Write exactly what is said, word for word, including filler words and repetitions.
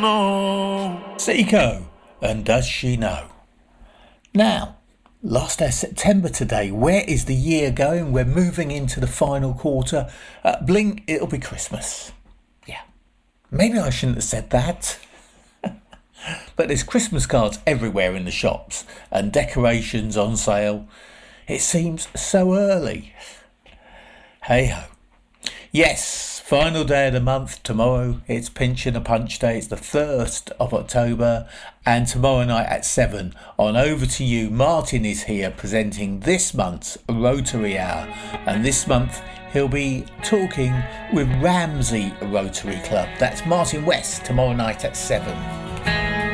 know. Seiko, and does she know? Now, last day of September today. Where is the year going? We're moving into the final quarter. Uh, blink, it'll be Christmas. Yeah, maybe I shouldn't have said that. But there's Christmas cards everywhere in the shops and decorations on sale. It seems so early. Hey ho. Yes, final day of the month tomorrow. It's Pinch and a Punch Day. It's the first of October, and tomorrow night at seven on Over to You, Martin is here presenting this month's Rotary Hour, and this month he'll be talking with Ramsey Rotary Club. That's Martin West tomorrow night at seven.